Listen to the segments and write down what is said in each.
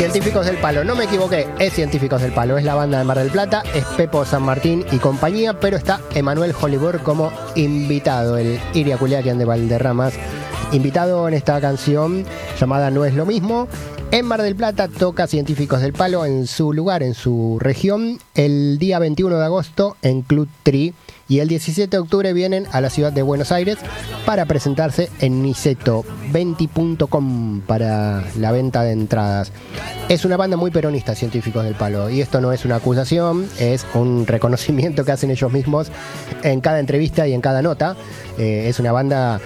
Científicos del Palo, no me equivoqué, es Científicos del Palo, es la banda de Mar del Plata, es Pepo San Martín y compañía, pero está Emanuel Hollywood como invitado, el Iriaculeaquian de Valderramas, invitado en esta canción llamada No es lo mismo. En Mar del Plata toca Científicos del Palo en su lugar, en su región, el día 21 de agosto en Club Tri. Y el 17 de octubre vienen a la ciudad de Buenos Aires para presentarse en niceto20.com para la venta de entradas. Es una banda muy peronista, Científicos del Palo, y esto no es una acusación, es un reconocimiento que hacen ellos mismos en cada entrevista y en cada nota. Es una banda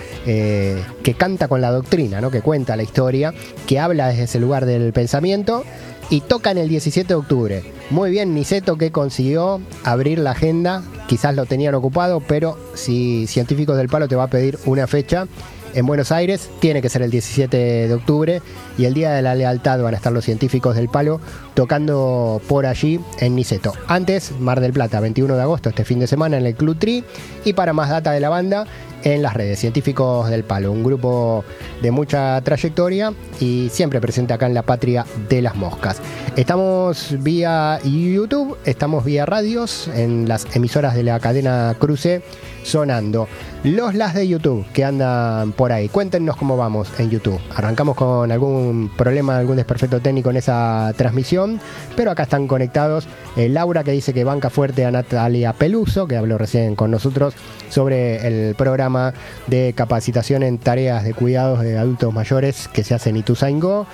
que canta con la doctrina, ¿no? Que cuenta la historia, que habla desde ese lugar del pensamiento. Y tocan el 17 de octubre. Muy bien, Niceto, que consiguió abrir la agenda. Quizás lo tenían ocupado, pero si Científicos del Palo te va a pedir una fecha en Buenos Aires, tiene que ser el 17 de octubre. Y el Día de la Lealtad van a estar los Científicos del Palo tocando por allí en Niceto. Antes, Mar del Plata, 21 de agosto, este fin de semana en el Club Tri. Y para más data de la banda, en las redes, Científicos del Palo, un grupo de mucha trayectoria y siempre presente acá en la patria de las moscas. Estamos vía YouTube, estamos vía radios, en las emisoras de la cadena Cruce, sonando. Las de YouTube que andan por ahí, cuéntenos cómo vamos en YouTube. Arrancamos con algún problema, algún desperfecto técnico en esa transmisión, pero acá están conectados. Laura, que dice que banca fuerte a Natalia Peluso, que habló recién con nosotros sobre el programa de capacitación en tareas de cuidados de adultos mayores que se hace en Ituzaingó.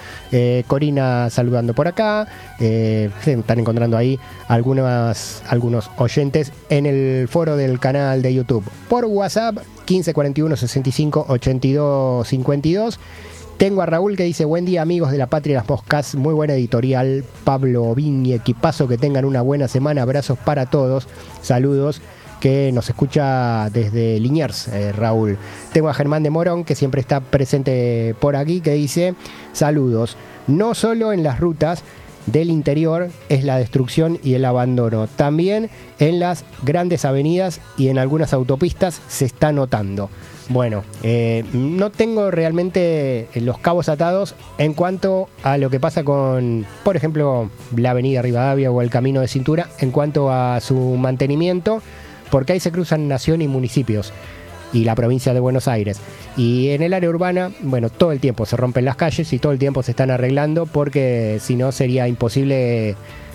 Corina saludando por acá. Se están encontrando ahí algunos oyentes en el foro del canal de YouTube. Por WhatsApp 1541 65 82 52. Tengo a Raúl que dice: buen día, amigos de la patria de las moscas, muy buena editorial, Pablo Viñi, equipazo, que tengan una buena semana, abrazos para todos, saludos, que nos escucha desde Liniers, Raúl. Tengo a Germán de Morón, que siempre está presente por aquí, que dice: saludos, no solo en las rutas del interior es la destrucción y el abandono, también en las grandes avenidas y en algunas autopistas se está notando. Bueno, no tengo realmente los cabos atados en cuanto a lo que pasa con, por ejemplo, la avenida Rivadavia o el Camino de Cintura, en cuanto a su mantenimiento, porque ahí se cruzan nación y municipios y la provincia de Buenos Aires. Y en el área urbana, bueno, todo el tiempo se rompen las calles y todo el tiempo se están arreglando, porque si no sería imposible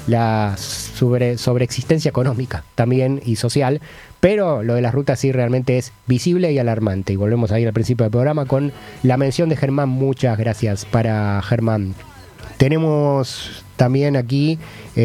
la sobreexistencia económica también y social. Pero lo de las rutas sí realmente es visible y alarmante. Y volvemos a ir al principio del programa con la mención de Germán. Muchas gracias para Germán. Tenemos también aquí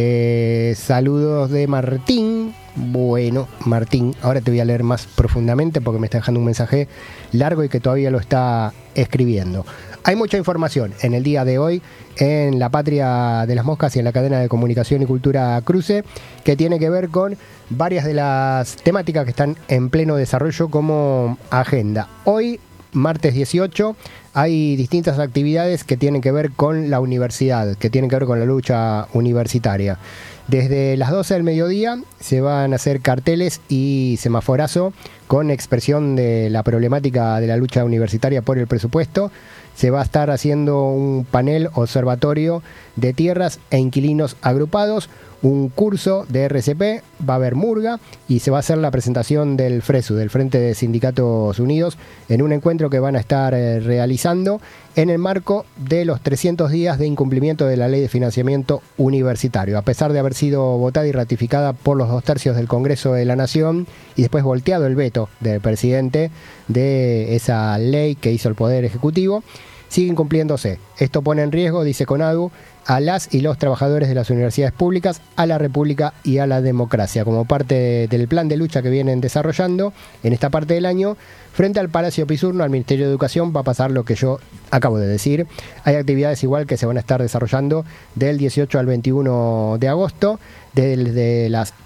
saludos de Martín. Bueno, Martín, ahora te voy a leer más profundamente porque me está dejando un mensaje largo y que todavía lo está escribiendo. Hay mucha información en el día de hoy en la patria de las moscas y en la cadena de comunicación y cultura Cruce, que tiene que ver con varias de las temáticas que están en pleno desarrollo como agenda. Hoy, martes 18, hay distintas actividades que tienen que ver con la universidad, que tienen que ver con la lucha universitaria. Desde las 12 del mediodía se van a hacer carteles y semaforazo con expresión de la problemática de la lucha universitaria por el presupuesto. Se va a estar haciendo un panel observatorio de tierras e inquilinos agrupados, un curso de RCP, va a haber murga y se va a hacer la presentación del FRESU, del Frente de Sindicatos Unidos, en un encuentro que van a estar realizando en el marco de los 300 días de incumplimiento de la Ley de Financiamiento Universitario. A pesar de haber sido votada y ratificada por los 2/3 del Congreso de la Nación y después volteado el veto del presidente de esa ley que hizo el Poder Ejecutivo, sigue incumpliéndose. Esto pone en riesgo, dice CONADU, a las y los trabajadores de las universidades públicas, a la República y a la democracia. Como parte del plan de lucha que vienen desarrollando en esta parte del año, frente al Palacio Pisurno, al Ministerio de Educación, va a pasar lo que yo acabo de decir. Hay actividades igual que se van a estar desarrollando del 18 al 21 de agosto, desde las